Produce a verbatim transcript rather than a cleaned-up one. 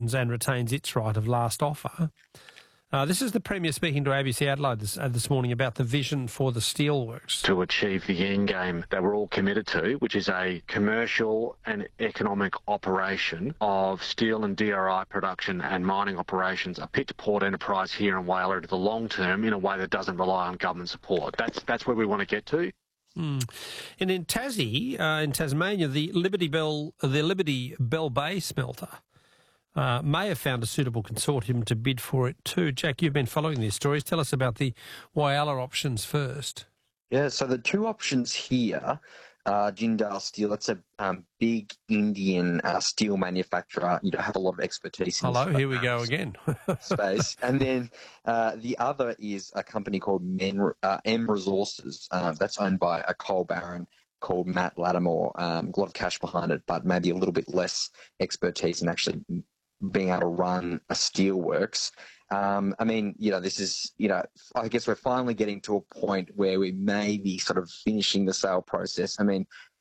options and retains its right of last offer. Uh, this is the Premier speaking to A B C Adelaide this, uh, this morning about the vision for the steelworks. To achieve the end game that we're all committed to, which is a commercial and economic operation of steel and D R I production and mining operations, a pit to port enterprise here in Whyalla to the long term in a way that doesn't rely on government support. That's, that's where we want to get to. Mm. And in Tassie, uh, in Tasmania, the Liberty Bell, the Liberty Bell Bay smelter Uh, may have found a suitable consortium to bid for it too. Jack, you've been following these stories. Tell us about the Whyalla options first. Yeah, so the two options here, uh, Jindal Steel, that's a um, big Indian uh, steel manufacturer. You don't have a lot of expertise in Hello, this, here we um, go again. space. And then uh, the other is a company called Men, uh, M Resources. Uh, that's owned by a coal baron called Matt Lattimore. Um, a lot of cash behind it, but maybe a little bit less expertise in actually being able to run a steelworks. Um, I mean, you know, this is, you know, I guess we're finally getting to a point where we may be sort of finishing the sale process. I mean,